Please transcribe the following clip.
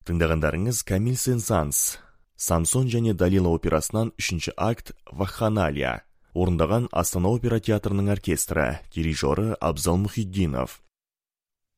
Тыңдағандарыңыз Камиль Сен-Санс, Самсон және Далила операсынан 3-ші акт Вахханалия. Орындаған Астана опера театрының оркестрі, дирижері Абзал Мұхитдинов.